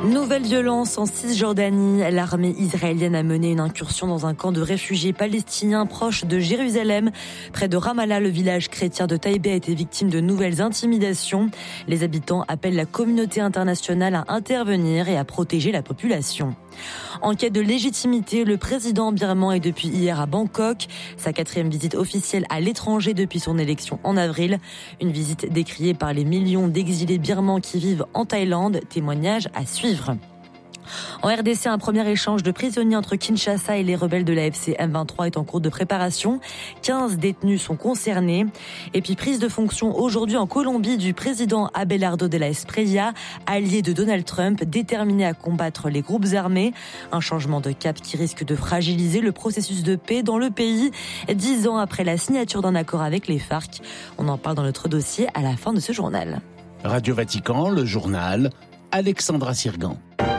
Nouvelle violence en Cisjordanie. L'armée israélienne a mené une incursion dans un camp de réfugiés palestiniens proche de Jérusalem. Près de Ramallah, le village chrétien de Taïbé a été victime de nouvelles intimidations. Les habitants appellent la communauté internationale à intervenir et à protéger la population. En quête de légitimité, le président birman est depuis hier à Bangkok. Sa 4e visite officielle à l'étranger depuis son élection en avril. Une visite décriée par les millions d'exilés birmans qui vivent en Thaïlande. Témoignage à suivre. En RDC, un premier échange de prisonniers entre Kinshasa et les rebelles de l'AFC M23 est en cours de préparation. 15 détenus sont concernés. Et puis prise de fonction aujourd'hui en Colombie du président Abelardo de la Espriella, allié de Donald Trump, déterminé à combattre les groupes armés. Un changement de cap qui risque de fragiliser le processus de paix dans le pays, 10 ans après la signature d'un accord avec les FARC. On en parle dans notre dossier à la fin de ce journal. Radio Vatican, le journal, Alexandra Sirgan.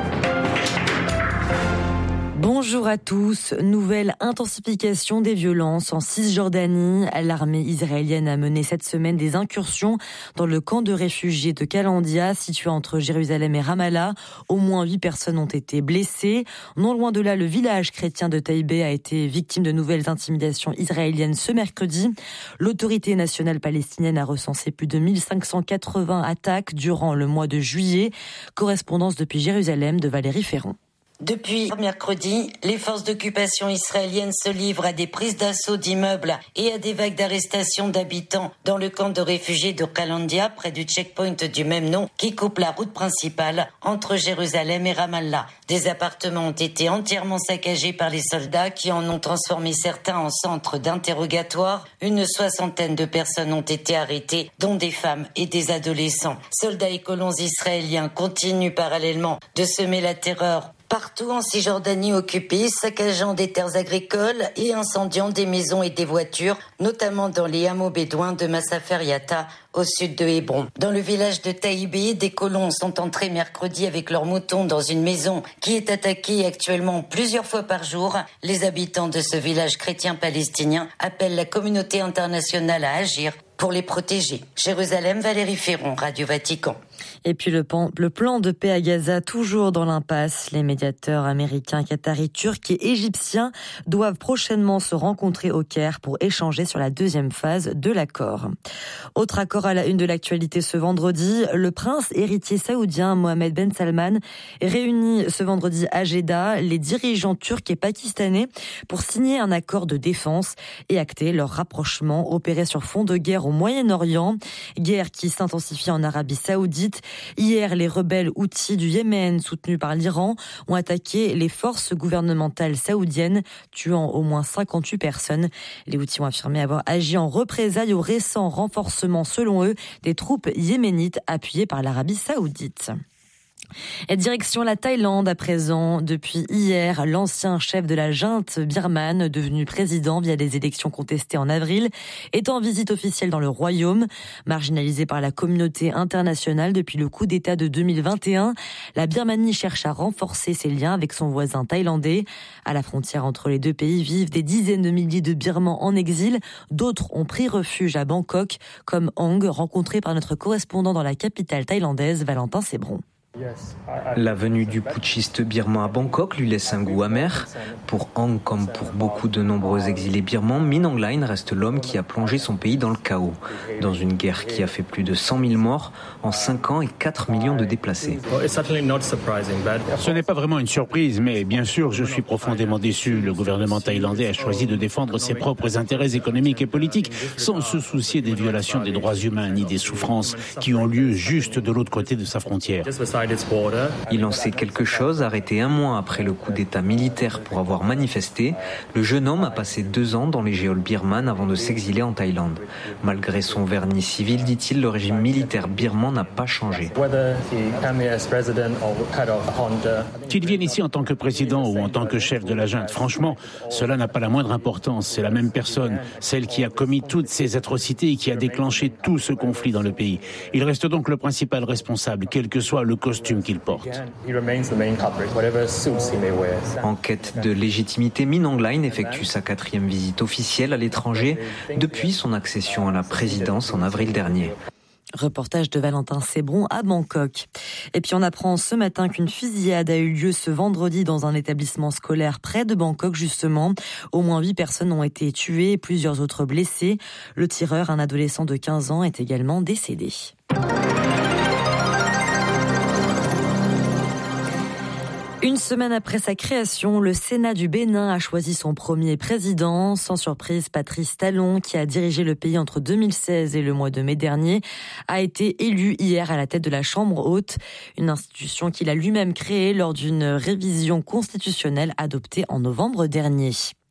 Bonjour à tous. Nouvelle intensification des violences en Cisjordanie. L'armée israélienne a mené cette semaine des incursions dans le camp de réfugiés de Kalandia, situé entre Jérusalem et Ramallah. Au moins 8 personnes ont été blessées. Non loin de là, le village chrétien de Taïbé a été victime de nouvelles intimidations israéliennes ce mercredi. L'autorité nationale palestinienne a recensé plus de 1580 attaques durant le mois de juillet. Correspondance depuis Jérusalem de Valérie Ferron. Depuis mercredi, les forces d'occupation israéliennes se livrent à des prises d'assaut d'immeubles et à des vagues d'arrestations d'habitants dans le camp de réfugiés de Kalandia, près du checkpoint du même nom qui coupe la route principale entre Jérusalem et Ramallah. Des appartements ont été entièrement saccagés par les soldats qui en ont transformé certains en centres d'interrogatoire. Une 60aine de personnes ont été arrêtées, dont des femmes et des adolescents. Soldats et colons israéliens continuent parallèlement de semer la terreur partout en Cisjordanie occupée, saccageant des terres agricoles et incendiant des maisons et des voitures, notamment dans les hameaux bédouins de Massafer Yatta, au sud de Hébron. Dans le village de Taïbé, des colons sont entrés mercredi avec leurs moutons dans une maison qui est attaquée actuellement plusieurs fois par jour. Les habitants de ce village chrétien palestinien appellent la communauté internationale à agir pour les protéger. Jérusalem, Valérie Ferron, Radio Vatican. Et puis le plan de paix à Gaza, toujours dans l'impasse. Les médiateurs américains, qataris, turcs et égyptiens doivent prochainement se rencontrer au Caire pour échanger sur la 2e phase de l'accord. Autre accord à la une de l'actualité ce vendredi, le prince héritier saoudien Mohammed Ben Salman réunit ce vendredi à Jeddah les dirigeants turcs et pakistanais pour signer un accord de défense et acter leur rapprochement opéré sur fond de guerre au Moyen-Orient. Guerre qui s'intensifie en Arabie Saoudite. Hier, les rebelles houthis du Yémen, soutenus par l'Iran, ont attaqué les forces gouvernementales saoudiennes, tuant au moins 58 personnes. Les houthis ont affirmé avoir agi en représailles au récent renforcement, selon eux, des troupes yéménites appuyées par l'Arabie Saoudite. Et direction la Thaïlande à présent. Depuis hier, l'ancien chef de la junte birmane, devenu président via des élections contestées en avril, est en visite officielle dans le royaume. Marginalisé par la communauté internationale depuis le coup d'État de 2021, la Birmanie cherche à renforcer ses liens avec son voisin thaïlandais. À la frontière entre les deux pays vivent des dizaines de milliers de Birmans en exil. D'autres ont pris refuge à Bangkok, comme Hong, rencontré par notre correspondant dans la capitale thaïlandaise, Valentin Sébron. La venue du putschiste birman à Bangkok lui laisse un goût amer. Pour Hong, comme pour beaucoup de nombreux exilés birmans, Min Aung Hlaing reste l'homme qui a plongé son pays dans le chaos. Dans une guerre qui a fait plus de 100 000 morts en 5 ans et 4 millions de déplacés. Ce n'est pas vraiment une surprise, mais bien sûr, je suis profondément déçu. Le gouvernement thaïlandais a choisi de défendre ses propres intérêts économiques et politiques sans se soucier des violations des droits humains ni des souffrances qui ont lieu juste de l'autre côté de sa frontière. Il en sait quelque chose. Arrêté un mois après le coup d'État militaire pour avoir manifesté, le jeune homme a passé 2 ans dans les geôles birmanes avant de s'exiler en Thaïlande. Malgré son vernis civil, dit-il, le régime militaire birman n'a pas changé. Qu'il vienne ici en tant que président ou en tant que chef de la junte, franchement, cela n'a pas la moindre importance. C'est la même personne, celle qui a commis toutes ces atrocités et qui a déclenché tout ce conflit dans le pays. Il reste donc le principal responsable, quel que soit le costume qu'il porte. En quête de légitimité, Min Aung Hlaing effectue sa 4e visite officielle à l'étranger depuis son accession à la présidence en avril dernier. Reportage de Valentin Sébron à Bangkok. Et puis on apprend ce matin qu'une fusillade a eu lieu ce vendredi dans un établissement scolaire près de Bangkok justement. Au moins 8 personnes ont été tuées et plusieurs autres blessées. Le tireur, un adolescent de 15 ans, est également décédé. Une semaine après sa création, le Sénat du Bénin a choisi son premier président. Sans surprise, Patrice Talon, qui a dirigé le pays entre 2016 et le mois de mai dernier, a été élu hier à la tête de la Chambre haute, une institution qu'il a lui-même créée lors d'une révision constitutionnelle adoptée en novembre dernier.